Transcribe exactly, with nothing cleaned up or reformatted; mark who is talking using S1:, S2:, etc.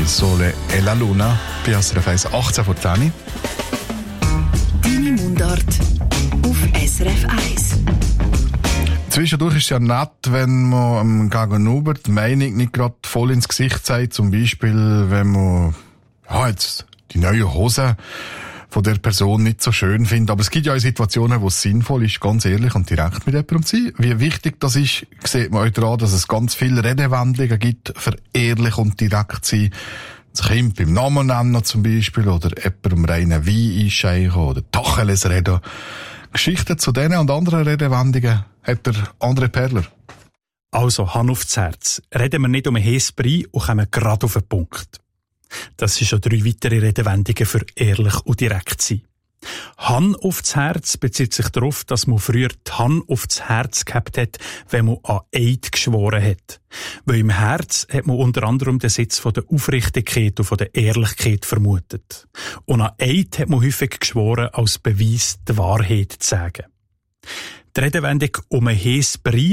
S1: Il Sole e la Luna bei S R F eins, achtzehn vor zehn.
S2: Deine Mundart auf S R F eins.
S1: Zwischendurch ist es ja nett, wenn man am Gegenüber die Meinung nicht gerade voll ins Gesicht sagt. Zum Beispiel, wenn man ja, jetzt die neue Hose von der Person nicht so schön findet. Aber es gibt ja auch Situationen, wo es sinnvoll ist, ganz ehrlich und direkt mit jemandem zu sein. Wie wichtig das ist, sieht man euch daran, dass es ganz viele Redewendungen gibt, für ehrlich und direkt zu sein. Das Kind beim Namen nennen zum Beispiel, oder jemandem reinen Wein einschenken, oder Tacheles reden. Geschichten zu denen und anderen Redewendungen hat der André Perler.
S3: Also, Hand aufs Herz. Reden wir nicht um einen heissen Brei und kommen gerade auf den Punkt. Das sind schon drei weitere Redewendungen für ehrlich und direkt sein. Hand aufs Herz bezieht sich darauf, dass man früher die Hand aufs Herz gehabt hat, wenn man an Eid geschworen hat. Weil im Herz hat man unter anderem den Sitz von der Aufrichtigkeit und von der Ehrlichkeit vermutet. Und an Eid hat man häufig geschworen, als Beweis die Wahrheit zu sagen. Die Redewendung um einen heissen Brei